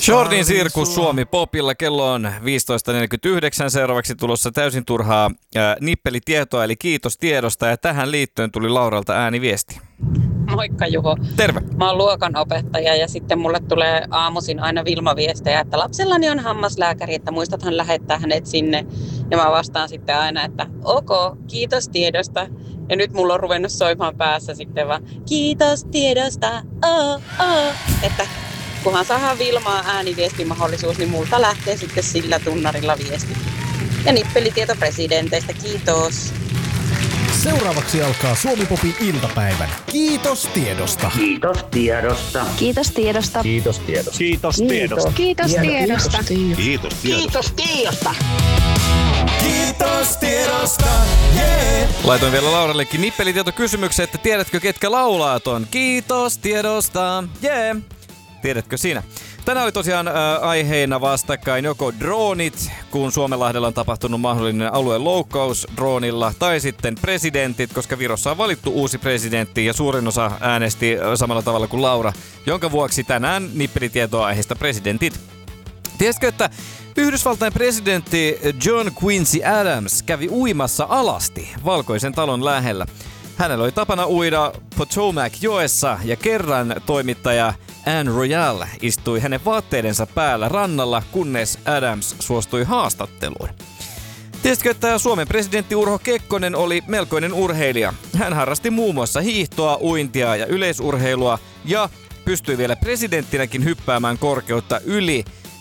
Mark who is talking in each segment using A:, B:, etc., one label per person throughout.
A: Jordin Sirkus Suomi Popilla. Kello on 15.49. Seuraavaksi tulossa täysin turhaa nippelitietoa, eli kiitos tiedosta. Ja tähän liittyen tuli Lauralta ääniviesti.
B: Moikka Juho.
A: Terve.
B: Mä oon luokanopettaja ja sitten mulle tulee aamuisin aina Vilma-viestejä, että lapsellani on hammaslääkäri, että muistathan lähettää hänet sinne. Ja mä vastaan sitten aina, että ok, kiitos tiedosta. Ja nyt mulla on ruvennut soimaan päässä sitten vaan kiitos tiedosta, Että kunhan saadaan Vilmaa ääniviestimahdollisuus, niin multa lähtee sitten sillä tunnarilla viesti. Ja nippelitieto presidenteistä, kiitos.
C: Seuraavaksi alkaa Suomi-popin iltapäivän. Kiitos tiedosta.
D: Kiitos tiedosta.
E: Kiitos tiedosta.
F: Kiitos tiedosta.
G: Kiitos tiedosta.
E: Kiitos tiedosta.
G: Kiitos tiedosta.
D: Kiitos tiedosta.
C: Kiitos tiedosta. Yeah.
A: Laitoin vielä Laurallekin nippelitietokysymyksen, että tiedätkö ketkä laulaa ton? Kiitos tiedosta. Yeah. Tiedätkö sinä? Tänään oli tosiaan aiheena vastakkain joko droonit, kun Suomenlahdella on tapahtunut mahdollinen alueen loukkaus droonilla, tai sitten presidentit, koska Virossa on valittu uusi presidentti ja suurin osa äänesti samalla tavalla kuin Laura, jonka vuoksi tänään nippelitietoa aiheesta presidentit. Tiesitkö, että Yhdysvaltain presidentti John Quincy Adams kävi uimassa alasti Valkoisen talon lähellä? Hänellä oli tapana uida Potomac-joessa ja kerran toimittaja Anne Royale istui hänen vaatteidensa päällä rannalla, kunnes Adams suostui haastatteluun. Tiesitkö, että Suomen presidentti Urho Kekkonen oli melkoinen urheilija? Hän harrasti muun muassa hiihtoa, uintia ja yleisurheilua ja pystyi vielä presidenttinäkin hyppäämään korkeutta yli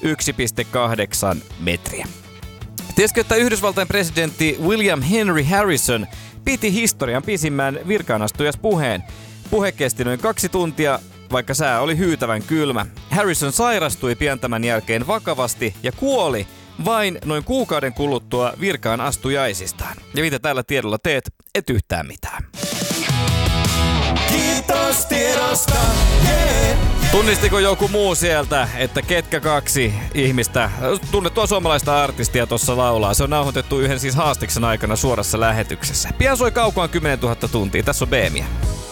A: 1,8 metriä. Tiesitkö, että Yhdysvaltain presidentti William Henry Harrison piti historian pisimmän virkaanastujaspuheen? Puhe kesti noin 2 tuntia, vaikka sää oli hyytävän kylmä. Harrison sairastui pian tämän jälkeen vakavasti ja kuoli vain noin kuukauden kuluttua virkaan astujaisistaan. Ja mitä tällä tiedolla teet? Et yhtään mitään.
C: Kiitos tiedosta. Yeah.
A: Tunnistiko joku muu sieltä, että ketkä 2 ihmistä, tunnettua suomalaista artistia tuossa laulaa? Se on nauhoitettu yhden siis haastiksen aikana suorassa lähetyksessä. Pian soi kaukoan 10 000 tuntia. Tässä on Beemiä.